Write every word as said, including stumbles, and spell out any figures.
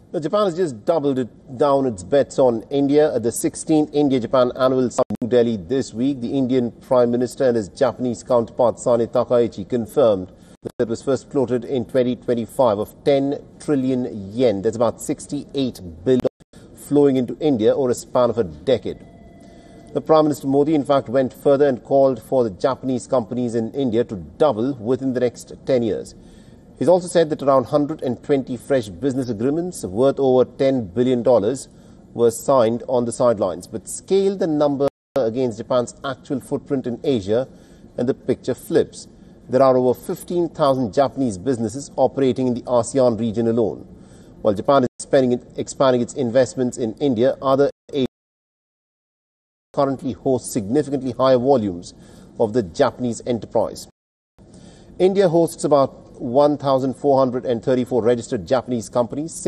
Now, Japan has just doubled it down its bets on India at the sixteenth India-Japan Annual Summit in New Delhi this week. The Indian Prime Minister and his Japanese counterpart Sane Takaichi confirmed that it was first floated in twenty twenty-five of ten trillion yen. That's about sixty-eight billion dollars flowing into India over a span of a decade. The Prime Minister Modi, in fact, went further and called for the Japanese companies in India to double within the next ten years. He's also said that around one hundred twenty fresh business agreements worth over ten billion dollars were signed on the sidelines. But scale the number against Japan's actual footprint in Asia and the picture flips. There are over fifteen thousand Japanese businesses operating in the ASEAN region alone. While Japan is expanding, expanding its investments in India, other Asian currently host significantly higher volumes of the Japanese enterprise. India hosts about one thousand four hundred thirty-four registered Japanese companies.